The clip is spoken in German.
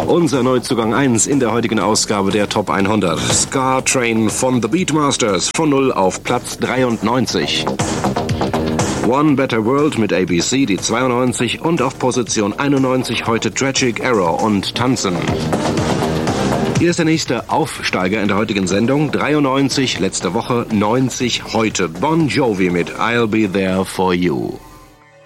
Unser Neuzugang 1 in der heutigen Ausgabe der Top 100. Scar Train von The Beatmasters von 0 auf Platz 93. One Better World mit ABC, die 92, und auf Position 91 heute Tragic Error und Tanzen. Hier ist der nächste Aufsteiger in der heutigen Sendung. 93 letzte Woche, 90 heute. Bon Jovi mit I'll Be There For You.